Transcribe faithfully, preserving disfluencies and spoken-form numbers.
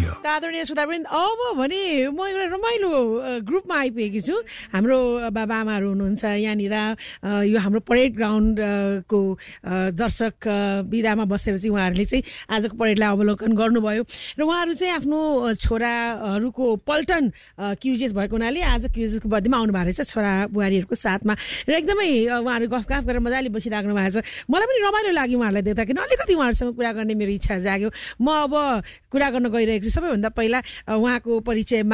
भयो। आदरणीय श्रोतावृन्द, अब भने म एउटा रमाइलो ग्रुपमा आइपुगेकी छु। हाम्रो बाबा आमाहरू हुनुहुन्छ यहाँनिर, यो हाम्रो परेड ग्राउन्डको दर्शक विधामा बसेर चाहिँ उहाँहरूले चाहिँ आजको परेडलाई अवलोकन गर्नुभयो र उहाँहरू चाहिँ आफ्नो छोराहरूको पल्टन क्युजेस भएको हुनाले आज क्युजेसको बदलीमा आउनु भएको रहेछ छोरा बुहारीहरूको साथमा र एकदमै उहाँहरू गफगाफ गरेर मजाले बसिराख्नु भएको छ। मलाई पनि रमाइलो लाग्यो उहाँहरूलाई देख्दा, किन अलिकति उहाँहरूसँग कुरा गर्ने मेरो इच्छा जाग्यो। म अब कुरा गर्न गइरहेको छु। सबैभन्दा पहिला उहाँको परिचय